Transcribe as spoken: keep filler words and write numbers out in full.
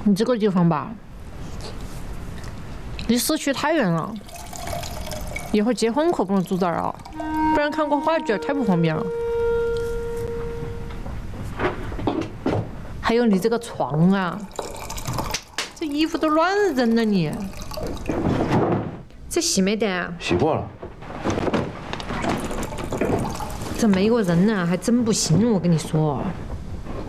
你这个地方吧，离市区太远了，一会儿结婚可不能住这儿啊，不然看个话剧太不方便了。还有你这个床啊，这衣服都乱扔了你，这洗没得啊？ 洗过了。 这没个人呢，还真不行，我跟你说。